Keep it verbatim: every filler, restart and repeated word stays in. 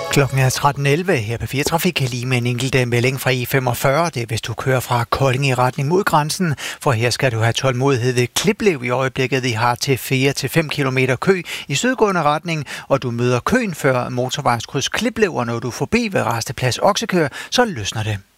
Klokken er tretten elleve her på fire Trafik, lige med en enkelt melding fra E femogfyrre. Det er, hvis du kører fra Kolding i retning mod grænsen, for her skal du have tålmodighed ved Kliplev i øjeblikket. I har til fire til fem kilometer kø i sydgående retning, og du møder køen før motorvejskryds Kliplev, og når du er forbi ved Rasteplads Oksekør, så løsner det.